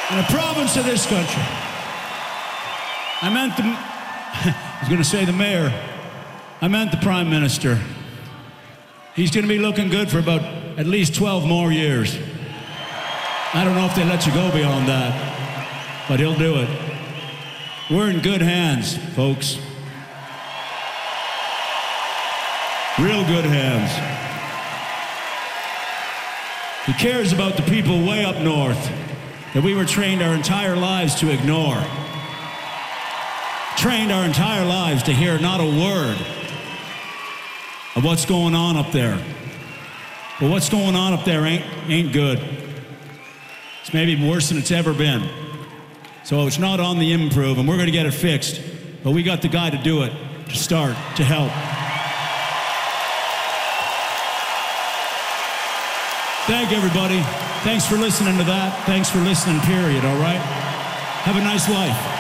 and a province of this country. I meant I was going to say the mayor. I meant the prime minister. He's going to be looking good for about at least 12 more years. I don't know if they let you go beyond that, but he'll do it. We're in good hands, folks. Real good hands. He cares about the people way up north that we were trained our entire lives to ignore. Trained our entire lives to hear not a word of what's going on up there. But what's going on up there ain't good. It's maybe worse than it's ever been. So it's not on the improve, and we're going to get it fixed. But we got the guy to do it, to start, to help. Thank everybody. Thanks for listening to that. Thanks for listening, period, all right? Have a nice life.